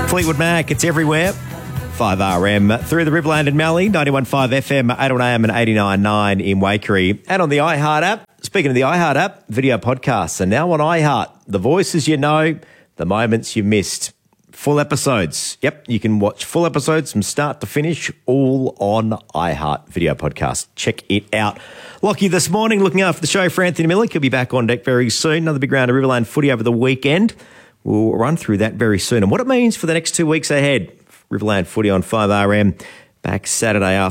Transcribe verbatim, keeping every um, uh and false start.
Fleetwood Mac, it's everywhere. five R M through the Riverland and Mallee, ninety-one point five F M, eight on A M and eighty-nine point nine in Waikerie. And on the iHeart app, speaking of the iHeart app, video podcasts are now on iHeart. The voices you know, the moments you missed. Full episodes. Yep, you can watch full episodes from start to finish, all on iHeart Video Podcast. Check it out. Lockie this morning looking after the show for Anthony Miller. He'll be back on deck very soon. Another big round of Riverland footy over the weekend. We'll run through that very soon and what it means for the next two weeks ahead. Riverland footy on five R M back Saturday afternoon.